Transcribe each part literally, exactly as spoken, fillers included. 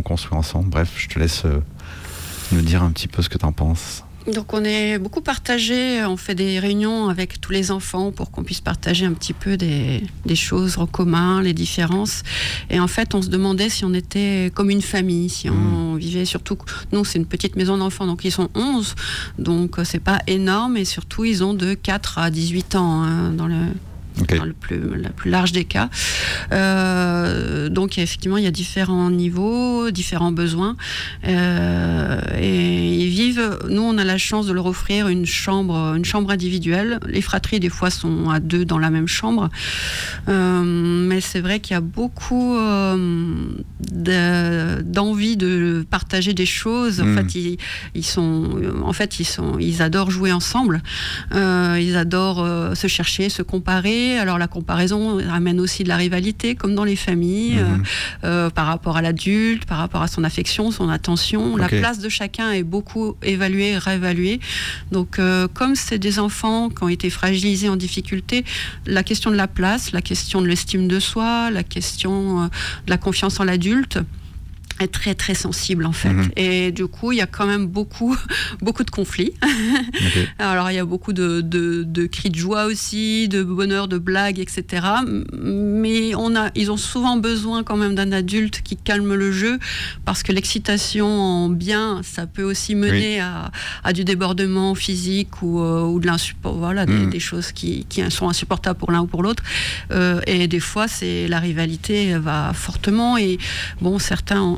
on construit ensemble. Bref, je te laisse euh, nous dire un petit peu ce que tu en penses. Donc on est beaucoup partagé, on fait des réunions avec tous les enfants pour qu'on puisse partager un petit peu des, des choses en commun, les différences. Et en fait, on se demandait si on était comme une famille, si on mmh. vivait surtout... Nous, c'est une petite maison d'enfants, donc ils sont onze, donc c'est pas énorme, et surtout, ils ont de quatre à dix-huit ans hein, dans le... Okay. Dans le plus, la plus large des cas. Euh, donc effectivement, il y a différents niveaux, différents besoins. Euh, et ils vivent... Nous, on a la chance de leur offrir une chambre, une chambre individuelle. Les fratries, des fois, sont à deux dans la même chambre. Euh, mais c'est vrai qu'il y a beaucoup euh, de, d'envie de partager des choses. En mmh. fait, ils, ils sont... En fait, ils, sont, ils adorent jouer ensemble. Euh, ils adorent euh, se chercher, se comparer. Alors la comparaison amène aussi de la rivalité, comme dans les familles, mmh. euh, par rapport à l'adulte, par rapport à son affection, son attention. Okay. La place de chacun est beaucoup évaluée, réévaluée. Donc euh, comme c'est des enfants qui ont été fragilisés, en difficulté, la question de la place, la question de l'estime de soi, la question euh, de la confiance en l'adulte est très très sensible en fait. Mmh. Et du coup il y a quand même beaucoup beaucoup de conflits. Okay. Alors il y a beaucoup de, de, de cris de joie aussi, de bonheur, de blagues, et cetera. Mais on a, ils ont souvent besoin quand même d'un adulte qui calme le jeu, parce que l'excitation en bien, ça peut aussi mener oui. à, à du débordement physique ou, euh, ou de l'insupport, voilà, mmh. des, des choses qui, qui sont insupportables pour l'un ou pour l'autre. Euh, et des fois c'est la rivalité va fortement, et bon, certains ont,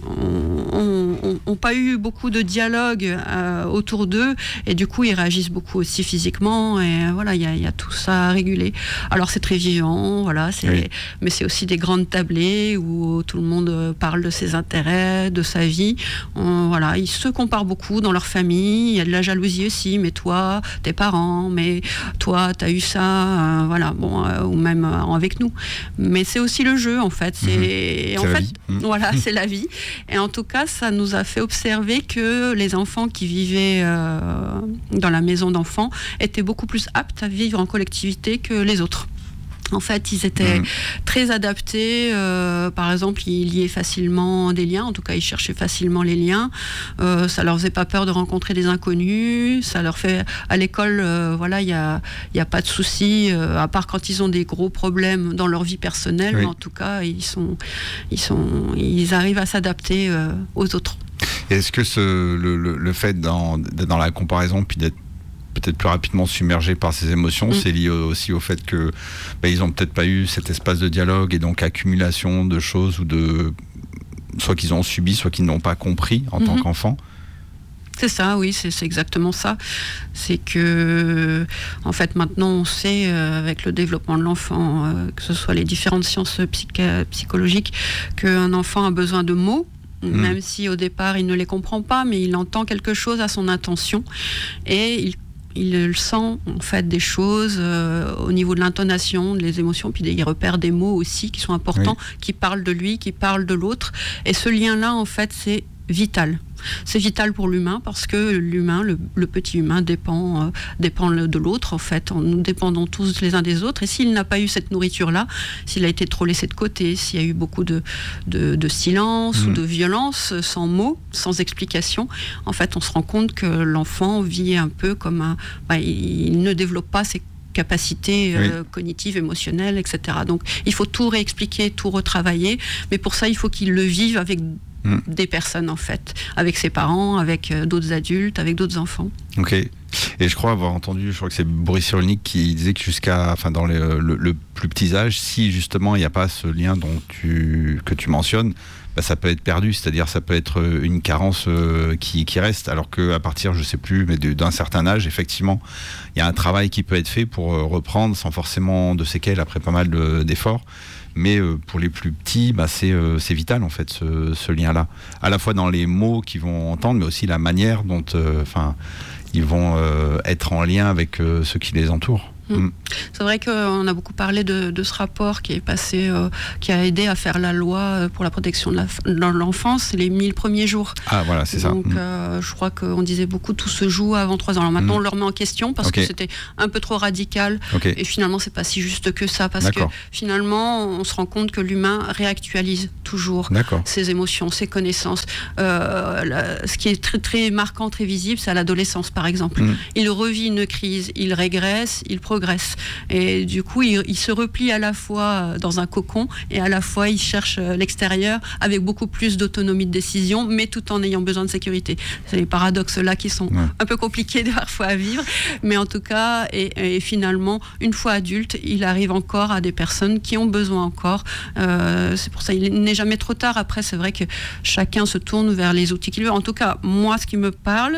n'ont pas eu beaucoup de dialogue euh, autour d'eux, et du coup ils réagissent beaucoup aussi physiquement, et voilà, il y, y a tout ça à réguler. Alors c'est très vivant, voilà, c'est, oui. mais c'est aussi des grandes tablées où tout le monde parle de ses intérêts, de sa vie. On, voilà, ils se comparent beaucoup dans leur famille, il y a de la jalousie aussi, mais toi, tes parents, mais toi, t'as eu ça, euh, voilà, bon, euh, ou même euh, avec nous. Mais c'est aussi le jeu, en fait. C'est, mmh. c'est en fait, mmh. voilà, c'est la vie. Et en tout cas, ça nous a fait observer que les enfants qui vivaient euh, dans la maison d'enfants étaient beaucoup plus aptes à vivre en collectivité que les autres. En fait, ils étaient mmh. très adaptés. Euh, par exemple, ils liaient facilement des liens. En tout cas, ils cherchaient facilement les liens. Euh, ça leur faisait pas peur de rencontrer des inconnus. Ça leur fait... À l'école, euh, voilà, il y a, y a pas de souci, euh, à part quand ils ont des gros problèmes dans leur vie personnelle. Oui. Mais en tout cas, ils sont, ils sont, ils arrivent à s'adapter euh, aux autres. Et est-ce que ce, le, le, le fait dans, d'être dans la comparaison, puis d'être peut-être plus rapidement submergés par ces émotions, mmh. c'est lié aussi au fait que bah, ils ont peut-être pas eu cet espace de dialogue, et donc accumulation de choses, ou de soit qu'ils ont subi, soit qu'ils n'ont pas compris en mmh. tant qu'enfants. C'est ça, oui, c'est, c'est exactement ça. C'est que, en fait, maintenant, on sait, euh, avec le développement de l'enfant, euh, que ce soit les différentes sciences psych- psychologiques, qu'un enfant a besoin de mots. Mmh. Même si au départ il ne les comprend pas, mais il entend quelque chose à son intention, et il il sent en fait des choses euh, au niveau de l'intonation, des émotions, puis il repère des mots aussi qui sont importants, oui. qui parlent de lui, qui parlent de l'autre. Et ce lien-là, en fait, c'est vital. C'est vital pour l'humain, parce que l'humain, le, le petit humain dépend, euh, dépend de l'autre, en fait. Nous dépendons tous les uns des autres, et s'il n'a pas eu cette nourriture-là, s'il a été trop laissé de côté, s'il y a eu beaucoup de, de, de silence mmh. ou de violence, sans mots, sans explication, en fait, on se rend compte que l'enfant vit un peu comme un... Bah, il, il ne développe pas ses capacités euh, oui. cognitives, émotionnelles, et cetera. Donc, il faut tout réexpliquer, tout retravailler, mais pour ça, il faut qu'il le vive avec des personnes, en fait, avec ses parents, avec euh, d'autres adultes, avec d'autres enfants. Ok. Et je crois avoir entendu, je crois que c'est Boris Cyrulnik qui disait que jusqu'à, enfin, dans les, le, le plus petit âge, si justement il n'y a pas ce lien dont tu, que tu mentionnes, bah, ça peut être perdu, c'est-à-dire ça peut être une carence euh, qui, qui reste, alors qu'à partir, je sais plus, mais de, d'un certain âge, effectivement, il y a un travail qui peut être fait pour euh, reprendre sans forcément de séquelles après pas mal de, d'efforts. Mais euh, pour les plus petits, bah, c'est, euh, c'est vital en fait ce, ce lien-là. À la fois dans les mots qu'ils vont entendre, mais aussi la manière dont, enfin, euh, ils vont euh, être en lien avec euh, ceux qui les entourent. Mmh. C'est vrai qu'on a beaucoup parlé de, de ce rapport qui est passé, euh, qui a aidé à faire la loi pour la protection de, la, de l'enfance, les mille premiers jours. Ah voilà, c'est ça. Donc mmh. euh, je crois qu'on disait beaucoup tout se joue avant trois ans. Alors maintenant mmh. on le remet en question parce okay. que c'était un peu trop radical. Okay. Et finalement c'est pas si juste que ça parce D'accord. que finalement on se rend compte que l'humain réactualise toujours D'accord. ses émotions, ses connaissances. Euh, la, ce qui est très très marquant, très visible, c'est à l'adolescence par exemple. Mmh. Il revit une crise, il régresse, il progresse. Et du coup, il, il se replie à la fois dans un cocon et à la fois il cherche l'extérieur avec beaucoup plus d'autonomie de décision, mais tout en ayant besoin de sécurité. C'est les paradoxes là qui sont ouais. un peu compliqués parfois à vivre, mais en tout cas, et, et finalement, une fois adulte, il arrive encore à des personnes qui ont besoin encore. Euh, c'est pour ça, il n'est jamais trop tard. Après, c'est vrai que chacun se tourne vers les outils qu'il veut. En tout cas, moi, ce qui me parle,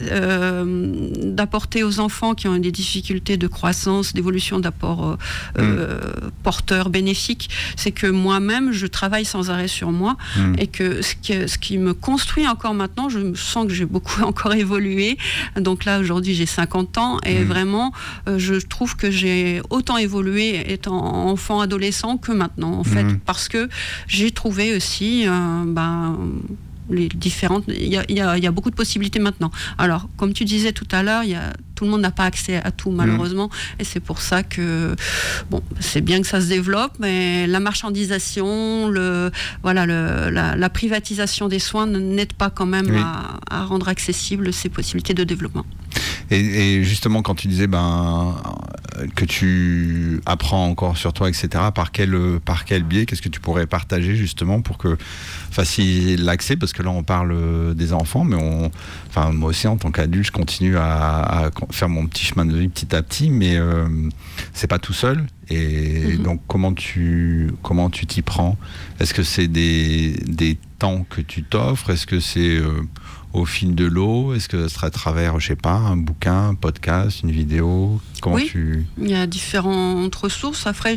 euh, d'apporter aux enfants qui ont des difficultés de croissance, d'évolution d'apport euh, mmh. euh, porteur bénéfique, c'est que moi-même je travaille sans arrêt sur moi mmh. et que ce, qui ce qui me construit encore maintenant, je sens que j'ai beaucoup encore évolué. Donc là aujourd'hui j'ai cinquante ans et mmh. vraiment euh, je trouve que j'ai autant évolué étant enfant, adolescent que maintenant en fait, mmh. parce que j'ai trouvé aussi euh, ben, les différentes, il y a, il y a, il y a beaucoup de possibilités maintenant. Alors, comme tu disais tout à l'heure, il y a, tout le monde n'a pas accès à tout, malheureusement, mmh. et c'est pour ça que, bon, c'est bien que ça se développe, mais la marchandisation, le, voilà, le, la, la privatisation des soins n'aide pas quand même oui. à, à rendre accessibles ces possibilités de développement. Et, et justement, quand tu disais ben, que tu apprends encore sur toi, et cetera, par quel, par quel biais, qu'est-ce que tu pourrais partager justement pour que faciliter l'accès, parce que là on parle des enfants, mais on, enfin moi aussi en tant qu'adulte, je continue à, à faire mon petit chemin de vie petit à petit, mais euh, c'est pas tout seul. Et mmh. donc comment tu comment tu t'y prends? Est-ce que c'est des, des temps que tu t'offres? Est-ce que c'est euh, au fil de l'eau? Est-ce que ce sera à travers, je sais pas, un bouquin, un podcast, une vidéo? Comment oui, tu... il y a différentes ressources. Après,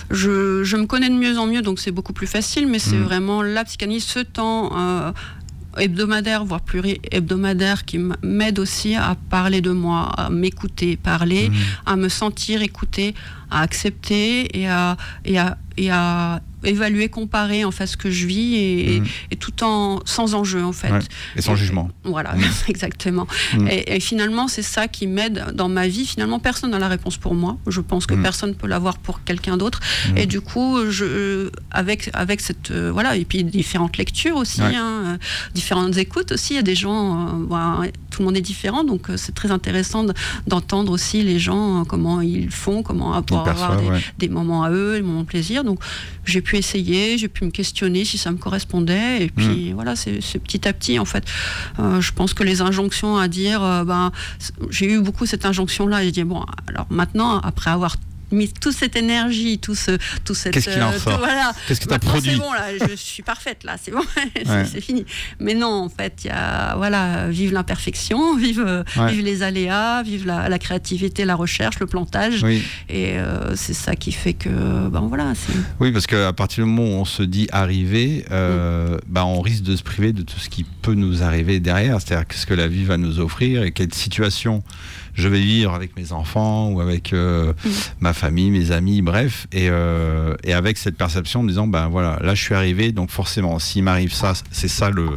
je, je me connais de mieux en mieux, donc c'est beaucoup plus facile, mais c'est mmh. vraiment la psychanalyse, ce temps euh, hebdomadaire, voire pluri-hebdomadaire, qui m'aide aussi à parler de moi, à m'écouter, parler, mmh. à me sentir écouter, à accepter et à, et à, et à évaluer, comparer en fait ce que je vis et, mmh. et, et tout en sans enjeu en fait. Ouais. Et sans et, jugement. Voilà, mmh. exactement. Mmh. Et, et finalement, c'est ça qui m'aide dans ma vie. Finalement, personne n'a la réponse pour moi. Je pense que mmh. personne ne peut l'avoir pour quelqu'un d'autre. Mmh. Et du coup, je, avec, avec cette... Euh, voilà, et puis différentes lectures aussi, ouais. hein, euh, différentes écoutes aussi. Il y a des gens... Euh, bah, tout le monde est différent, donc euh, c'est très intéressant de, d'entendre aussi les gens, euh, comment ils font, comment pouvoir perçoit, avoir des, ouais. des moments à eux, des moments de plaisir. Donc, j'ai pu essayer, j'ai pu me questionner si ça me correspondait, et puis mmh. voilà, c'est, c'est petit à petit en fait. Euh, je pense que les injonctions à dire, euh, ben, j'ai eu beaucoup cette injonction-là, et j'ai dit bon, alors maintenant, après avoir mis toute cette énergie, tout ce, tout cette, qu'est-ce qu'il en euh, sort tout, voilà. Qu'est-ce que tu as produit? C'est bon là, je suis parfaite là, c'est bon, c'est, ouais. c'est fini. Mais non, en fait, il y a voilà, vive l'imperfection, vive, ouais. vive les aléas, vive la, la créativité, la recherche, le plantage, oui. et euh, c'est ça qui fait que, ben voilà. C'est... Oui, parce qu'à partir du moment où on se dit arriver, euh, mm. ben on risque de se priver de tout ce qui peut nous arriver derrière, c'est-à-dire qu'est-ce que la vie va nous offrir et quelle situation je vais vivre avec mes enfants ou avec euh, mmh. ma famille, mes amis, bref, et, euh, et avec cette perception en me disant, ben voilà, là je suis arrivé, donc forcément, s'il m'arrive ça, c'est ça le,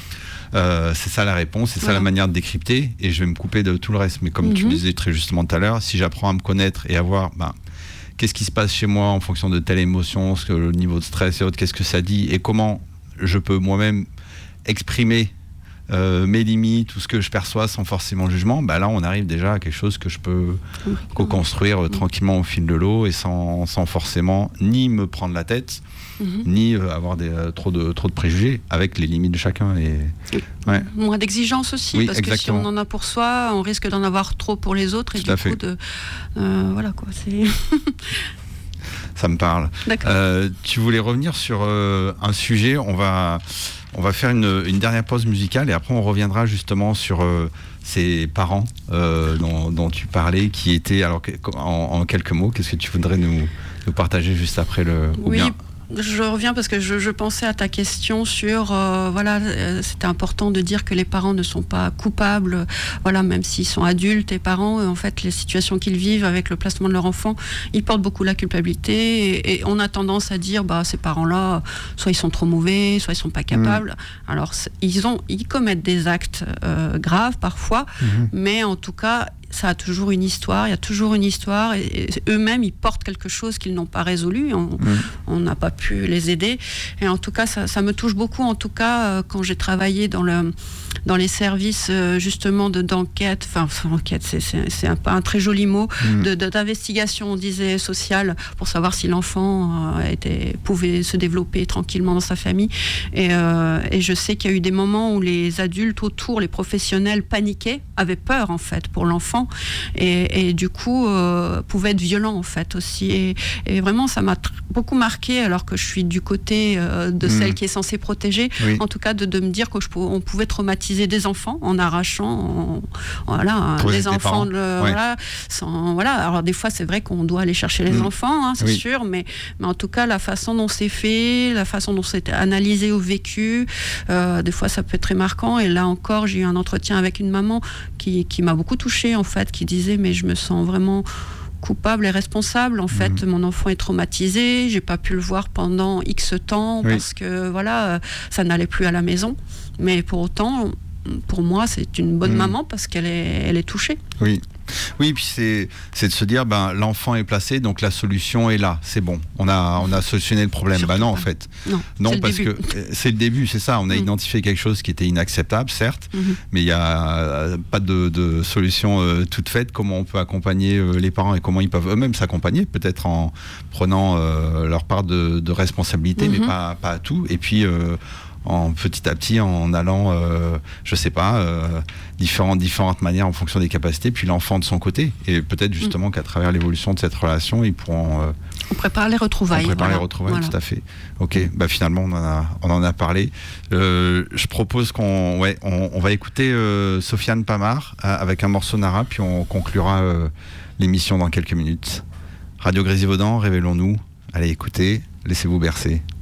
euh, c'est ça la réponse, c'est voilà. ça la manière de décrypter, et je vais me couper de tout le reste. Mais comme mmh. tu disais très justement tout à l'heure, si j'apprends à me connaître et à voir, ben, qu'est-ce qui se passe chez moi en fonction de telle émotion, ce que, le niveau de stress et autres, qu'est-ce que ça dit, et comment je peux moi-même exprimer Euh, mes limites, tout ce que je perçois sans forcément jugement, bah là on arrive déjà à quelque chose que je peux oui. co-construire euh, tranquillement au fil de l'eau et sans, sans forcément ni me prendre la tête, mm-hmm. ni euh, avoir des, euh, trop, de, trop de préjugés avec les limites de chacun. Et... Ouais. Moins d'exigence aussi, oui, parce exactement. que si on en a pour soi, on risque d'en avoir trop pour les autres, et tout du coup de, euh, voilà quoi, c'est... Ça me parle. Euh, tu voulais revenir sur euh, un sujet, on va... On va faire une, une dernière pause musicale et après on reviendra justement sur euh, ces parents euh, dont, dont tu parlais, qui étaient, alors en, en quelques mots, qu'est-ce que tu voudrais nous, nous partager juste après le... Oui, bien... Je reviens parce que je, je pensais à ta question sur, euh, voilà, euh, c'était important de dire que les parents ne sont pas coupables, voilà, même s'ils sont adultes et parents, en fait, les situations qu'ils vivent avec le placement de leur enfant, ils portent beaucoup la culpabilité et, et on a tendance à dire, bah, ces parents-là, soit ils sont trop mauvais, soit ils sont pas capables. Mmh. Alors, ils ont, ils commettent des actes euh, graves parfois, mmh. mais en tout cas, ça a toujours une histoire, il y a toujours une histoire, et, et eux-mêmes, ils portent quelque chose qu'ils n'ont pas résolu, on n'a mmh. pas pu les aider, et en tout cas, ça, ça me touche beaucoup, en tout cas, euh, quand j'ai travaillé dans, le, dans les services, euh, justement, de, d'enquête, enfin, enquête, c'est, c'est, c'est un, un très joli mot, mmh. de, de, d'investigation, on disait, sociale, pour savoir si l'enfant euh, était, pouvait se développer tranquillement dans sa famille, et, euh, et je sais qu'il y a eu des moments où les adultes autour, les professionnels paniquaient, avaient peur, en fait, pour l'enfant, Et, et du coup euh, pouvait être violent en fait aussi et, et vraiment ça m'a tr- beaucoup marqué alors que je suis du côté euh, de mmh. celle qui est censée protéger, oui. en tout cas de, de me dire qu'on pouvait traumatiser des enfants en arrachant en, voilà, des enfants de, ouais. voilà, sans, voilà. Alors des fois c'est vrai qu'on doit aller chercher les mmh. enfants hein, c'est oui. sûr mais, mais en tout cas la façon dont c'est fait, la façon dont c'est analysé ou vécu, euh, des fois ça peut être très marquant et là encore j'ai eu un entretien avec une maman qui, qui m'a beaucoup touchée en fait, qui disait mais je me sens vraiment coupable et responsable en fait, mmh. mon enfant est traumatisé, j'ai pas pu le voir pendant X temps oui. parce que voilà, ça n'allait plus à la maison, mais pour autant pour moi c'est une bonne mmh. maman parce qu'elle est, elle est touchée. Oui. Oui, puis c'est, c'est de se dire, ben, l'enfant est placé, donc la solution est là, c'est bon. On a, on a solutionné le problème. Surtout ben non, pas. En fait. Non, non c'est parce que c'est le début, c'est ça. On a mmh. identifié quelque chose qui était inacceptable, certes, mmh. mais il n'y a pas de, de solution euh, toute faite. Comment on peut accompagner euh, les parents et comment ils peuvent eux-mêmes s'accompagner, peut-être en prenant euh, leur part de, de responsabilité, mmh. mais pas, pas à tout. Et puis... Euh, en petit à petit en allant euh, je sais pas euh, différentes différentes manières en fonction des capacités puis l'enfant de son côté et peut-être justement mmh. qu'à travers l'évolution de cette relation ils pourront euh, on prépare les retrouvailles on prépare voilà. les retrouvailles voilà. tout à fait ok bah finalement on en a on en a parlé euh, je propose qu'on ouais on, on va écouter euh, Sofiane Pamar euh, avec un morceau Nara puis on conclura euh, l'émission dans quelques minutes. Radio Grésivaudan, révélons-nous, allez écoutez, laissez-vous bercer.